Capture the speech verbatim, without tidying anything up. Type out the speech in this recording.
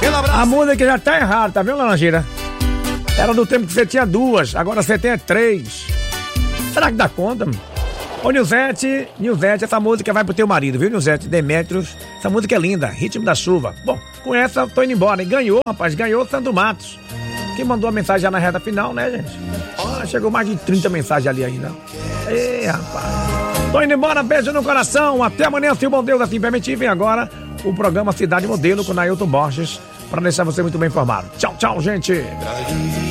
A música já tá errada, tá vendo, Laranjeira? Era do tempo que você tinha duas, agora você tem três. Será que dá conta, mano? Ô, Nilzete, Nilzete, essa música vai pro teu marido, viu, Nilzete? Demétrios, essa música é linda, Ritmo da Chuva. Bom, com essa eu tô indo embora, e ganhou, rapaz, ganhou o Sandro Matos. Quem mandou a mensagem já na reta final, né, gente? Ah, chegou mais de trinta mensagens ali ainda. Ei, rapaz. Tô indo embora, beijo no coração. Até amanhã, se o bom Deus assim permitir. Vem agora o programa Cidade Modelo com Nailton Borges, para deixar você muito bem informado. Tchau, tchau, gente.